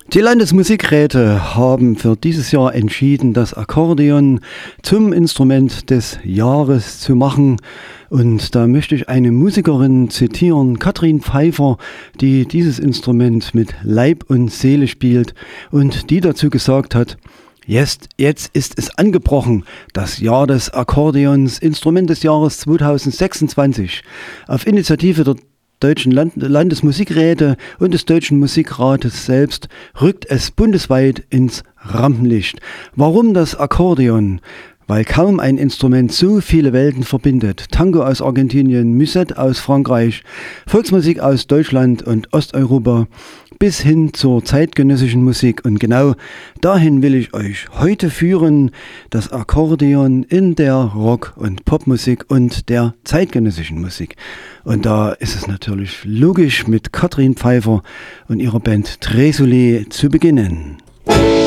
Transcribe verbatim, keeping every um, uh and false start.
Die Landesmusikräte haben für dieses Jahr entschieden, das Akkordeon zum Instrument des Jahres zu machen. Und da möchte ich eine Musikerin zitieren, Katrin Pfeiffer, die dieses Instrument mit Leib und Seele spielt und die dazu gesagt hat: Jetzt, jetzt ist es angebrochen, das Jahr des Akkordeons, Instrument des Jahres zweitausendsechsundzwanzig. Auf Initiative der Deutschen Land- Landesmusikräte und des Deutschen Musikrates selbst rückt es bundesweit ins Rampenlicht. Warum das Akkordeon? Weil kaum ein Instrument so viele Welten verbindet. Tango aus Argentinien, Musette aus Frankreich, Volksmusik aus Deutschland und Osteuropa bis hin zur zeitgenössischen Musik. Und genau dahin will ich euch heute führen, das Akkordeon in der Rock- und Popmusik und der zeitgenössischen Musik. Und da ist es natürlich logisch, mit Katrin Pfeiffer und ihrer Band Tresolet zu beginnen.